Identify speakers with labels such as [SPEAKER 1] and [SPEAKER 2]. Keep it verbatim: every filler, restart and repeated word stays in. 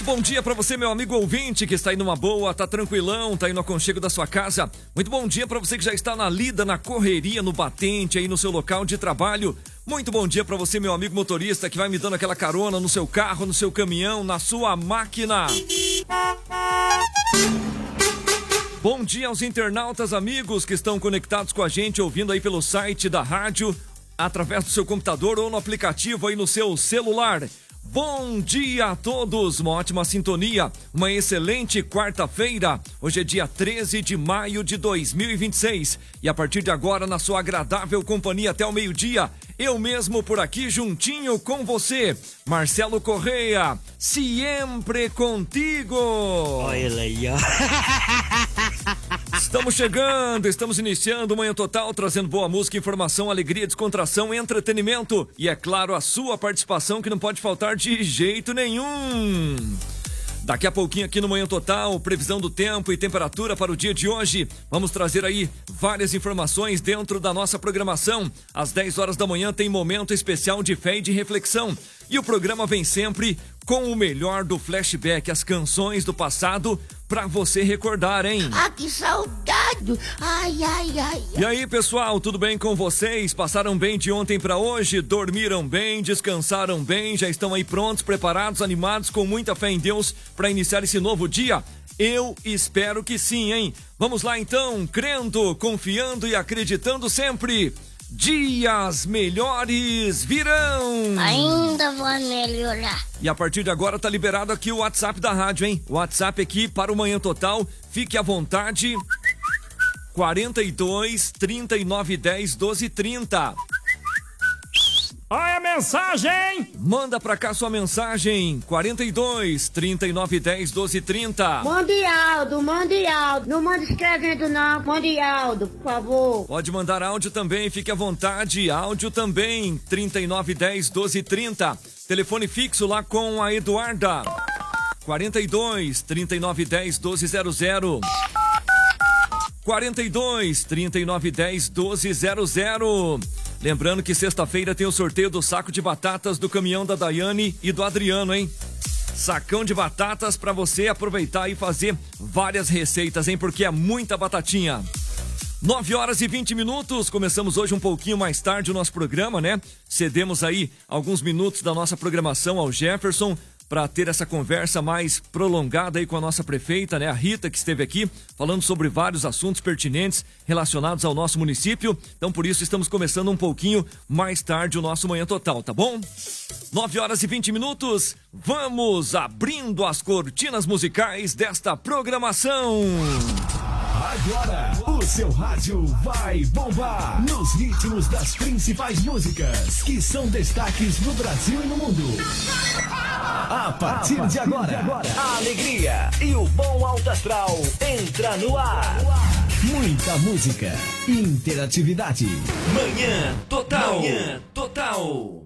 [SPEAKER 1] bom dia para você, meu amigo ouvinte, que está aí numa boa, tá tranquilão, tá aí no aconchego da sua casa. Muito bom dia para você que já está na lida, na correria, no batente, aí no seu local de trabalho. Muito bom dia para você, meu amigo motorista, que vai me dando aquela carona no seu carro, no seu caminhão, na sua máquina. Bom dia aos internautas amigos que estão conectados com a gente, ouvindo aí pelo site da rádio, através do seu computador ou no aplicativo aí no seu celular. Bom dia a todos, uma ótima sintonia, uma excelente quarta-feira. Hoje é dia treze de maio de dois mil e vinte e seis e a partir de agora, na sua agradável companhia até o meio-dia, eu mesmo por aqui juntinho com você, Marcelo Correia, sempre contigo.
[SPEAKER 2] Olha ele aí, ó.
[SPEAKER 1] Estamos chegando, estamos iniciando o Manhã Total, trazendo boa música, informação, alegria, descontração, entretenimento e, é claro, a sua participação que não pode faltar de jeito nenhum. Daqui a pouquinho aqui no Manhã Total, previsão do tempo e temperatura para o dia de hoje. Vamos trazer aí várias informações dentro da nossa programação. Às dez horas da manhã tem momento especial de fé e de reflexão. E o programa vem sempre com o melhor do flashback, as canções do passado pra você recordar, hein?
[SPEAKER 3] Ah, que saudade! Ai, ai, ai.
[SPEAKER 1] E aí, pessoal, tudo bem com vocês? Passaram bem de ontem pra hoje? Dormiram bem? Descansaram bem? Já estão aí prontos, preparados, animados, com muita fé em Deus pra iniciar esse novo dia? Eu espero que sim, hein? Vamos lá então, crendo, confiando e acreditando sempre. Dias melhores virão!
[SPEAKER 3] Ainda vai melhorar.
[SPEAKER 1] E a partir de agora tá liberado aqui o WhatsApp da rádio, hein? O WhatsApp aqui para o Manhã Total. Fique à vontade. quarenta e dois, trinta e nove, dez, doze, trinta.
[SPEAKER 2] Olha a mensagem!
[SPEAKER 1] Manda pra cá sua mensagem. quarenta e dois, trinta e nove, dez, doze, trinta.
[SPEAKER 4] Mande Aldo, mande Aldo. Não manda escrevendo não, mande Aldo, por favor.
[SPEAKER 1] Pode mandar áudio também, fique à vontade. Áudio também, trinta e nove, dez, doze, trinta. Telefone fixo lá com a Eduarda. quarenta e dois, trinta e nove, dez, doze, zero zero. quarenta e dois, trinta e nove, dez, doze, zero zero. Lembrando que sexta-feira tem o sorteio do saco de batatas do caminhão da Daiane e do Adriano, hein? Sacão de batatas pra você aproveitar e fazer várias receitas, hein? Porque é muita batatinha. nove horas e vinte minutos, começamos hoje um pouquinho mais tarde o nosso programa, né? Cedemos aí alguns minutos da nossa programação ao Jefferson para ter essa conversa mais prolongada aí com a nossa prefeita, né? A Rita, que esteve aqui falando sobre vários assuntos pertinentes relacionados ao nosso município. Então, por isso, estamos começando um pouquinho mais tarde o nosso Manhã Total, tá bom? nove horas e vinte minutos, vamos abrindo as cortinas musicais desta programação.
[SPEAKER 5] Agora, o seu rádio vai bombar nos ritmos das principais músicas que são destaques no Brasil e no mundo. A partir, a partir de, agora, de agora, a alegria e o bom alto astral entra no ar. Muita música, interatividade.
[SPEAKER 1] Manhã Total. Manhã Total.